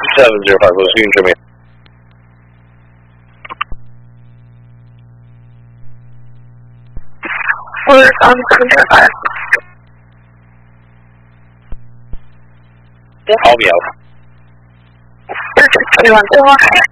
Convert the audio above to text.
705, close, you can show me. We're on 705. I'll be out. 21,